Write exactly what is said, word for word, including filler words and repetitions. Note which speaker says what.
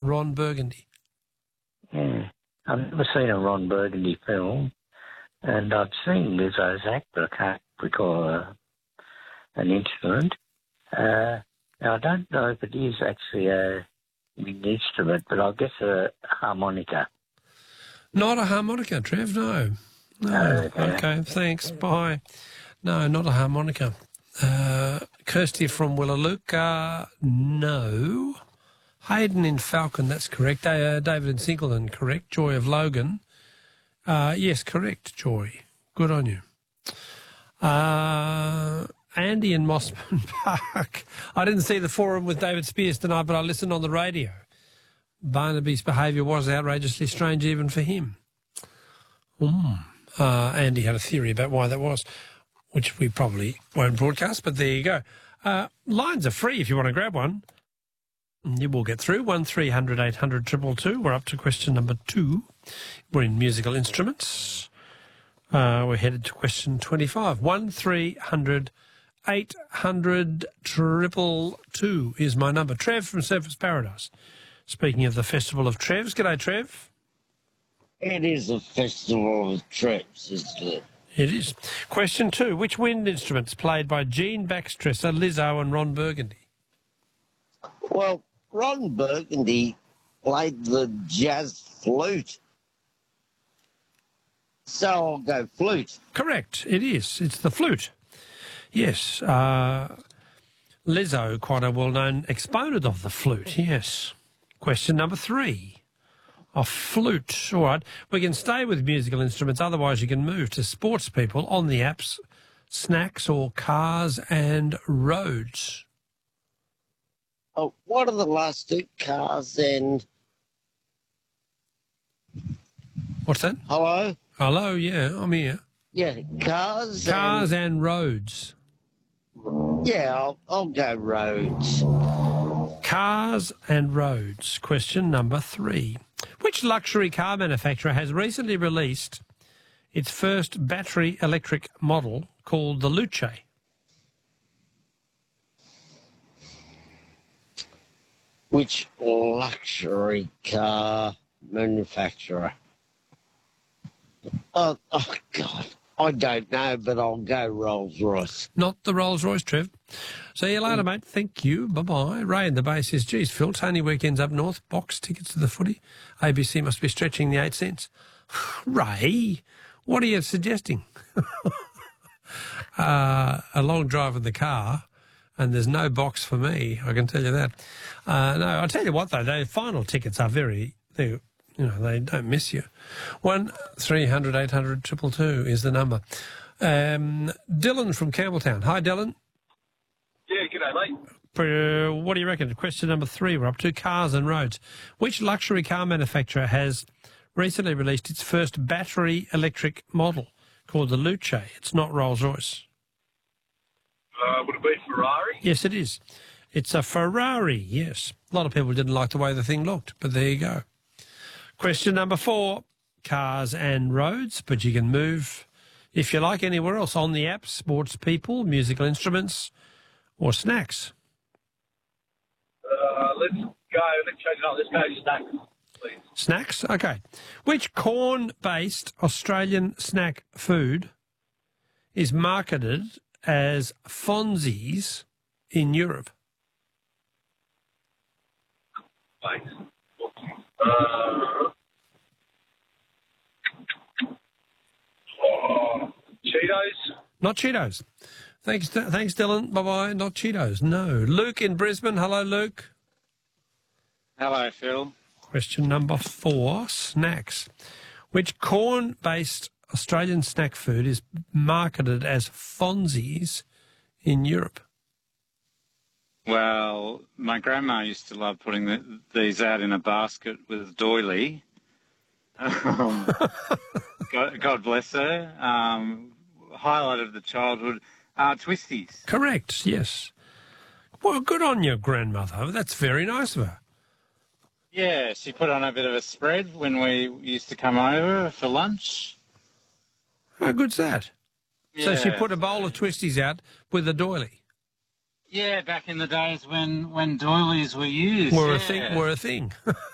Speaker 1: Ron Burgundy.
Speaker 2: Yeah. I've never seen a Ron Burgundy film, and I've seen Lizzo's act, but I can't recall uh, an instrument. Uh, now, I don't know if it is actually a an instrument, but I'll guess a harmonica.
Speaker 1: Not a harmonica, Trev, no. No.
Speaker 2: Uh, okay.
Speaker 1: Okay, thanks. Bye. No, not a harmonica. Uh, Kirsty from Willaluka, no. Hayden in Falcon, that's correct. Uh, David in Singleton, correct. Joy of Logan. Uh, yes, correct, Joy. Good on you. Uh, Andy in Mossman Park. I didn't see the forum with David Spears tonight, but I listened on the radio. Barnaby's behaviour was outrageously strange even for him. Mm. Uh, Andy had a theory about why that was, which we probably won't broadcast, but there you go. Uh, lines are free if you want to grab one. You will get through. one three hundred eight hundred two two two. We're up to question number two. We're in musical instruments. Uh, we're headed to question twenty-five. one three hundred eight hundred two two two is my number. Trev from Surfers Paradise. Speaking of the Festival of Trevs. G'day, Trev.
Speaker 3: It is a festival of Trevs, isn't it?
Speaker 1: It is. Question two. Which wind instruments played by Jean Baxtresser, Lizzo and Ron Burgundy?
Speaker 3: Well, Ron Burgundy played the jazz flute. So I'll go flute.
Speaker 1: Correct. It is. It's the flute. Yes. Uh, Lizzo, quite a well-known exponent of the flute, yes. Question number three. A flute. All right. We can stay with musical instruments. Otherwise, you can move to sports people on the apps, snacks or cars and roads.
Speaker 3: Oh, what are the last two? Cars and...
Speaker 1: What's that?
Speaker 3: Hello?
Speaker 1: Hello, yeah, I'm here.
Speaker 3: Yeah, cars
Speaker 1: Cars
Speaker 3: and...
Speaker 1: and roads.
Speaker 3: Yeah, I'll, I'll go roads.
Speaker 1: Cars and roads. Question number three. Which luxury car manufacturer has recently released its first battery electric model called the Luce?
Speaker 3: Which luxury car manufacturer? Oh, oh, God. I don't know, but I'll go Rolls-Royce.
Speaker 1: Not the Rolls-Royce, Trev. See you later, mate. Thank you. Bye-bye. Ray in the base says, geez, Phil, Tony weekends up north, box tickets to the footy. A B C must be stretching the eight cents. Ray, what are you suggesting? uh, a long drive in the car, and there's no box for me, I can tell you that. Uh, no, I'll tell you what, though, the final tickets are very... They're, you know, they don't miss you. One three hundred eight hundred two two two is the number. Um, Dylan from Campbelltown. Hi, Dylan.
Speaker 4: Yeah, g'day, mate.
Speaker 1: Uh, what do you reckon? Question number three. We're up to cars and roads. Which luxury car manufacturer has recently released its first battery electric model called the Luce? It's not Rolls-Royce.
Speaker 4: Uh, would it be Ferrari?
Speaker 1: Yes, it is. It's a Ferrari, yes. A lot of people didn't like the way the thing looked, but there you go. Question number four, cars and roads, but you can move, if you like, anywhere else on the app, sports people, musical instruments, or snacks.
Speaker 4: Uh, let's go, let's change it up, let's go snacks, please.
Speaker 1: Snacks? Okay. Which corn-based Australian snack food is marketed as Fonzies in Europe?
Speaker 4: Thanks. Uh, oh, Cheetos?
Speaker 1: Not Cheetos. Thanks, thanks, Dylan. Bye-bye. Not Cheetos. No. Luke in Brisbane. Hello, Luke.
Speaker 5: Hello, Phil.
Speaker 1: Question number four, snacks. Which corn-based Australian snack food is marketed as Fonzies in Europe?
Speaker 5: Well, my grandma used to love putting the, these out in a basket with a doily. Um, God, God bless her. Um, highlight of the childhood, uh, Twisties.
Speaker 1: Correct, yes. Well, good on your grandmother. That's very nice of her.
Speaker 5: Yeah, she put on a bit of a spread when we used to come over for lunch.
Speaker 1: How good's that?
Speaker 5: Yeah.
Speaker 1: So she put a bowl of Twisties out with a doily.
Speaker 5: Yeah, back in the days when, when doilies were used.
Speaker 1: Were
Speaker 5: yeah.
Speaker 1: a thing. Were a thing.